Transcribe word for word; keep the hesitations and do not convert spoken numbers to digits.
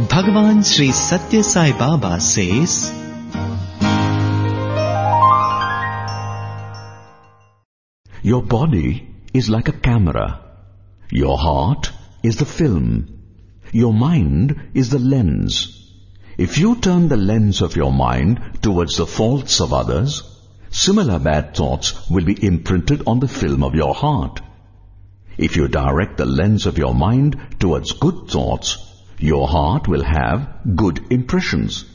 Bhagavan Sri Satya Sai Baba says, your body is like a camera. Your heart is the film. Your mind is the lens. If you turn the lens of your mind towards the faults of others, similar bad thoughts will be imprinted on the film of your heart. If you direct the lens of your mind towards good thoughts, your heart will have good impressions.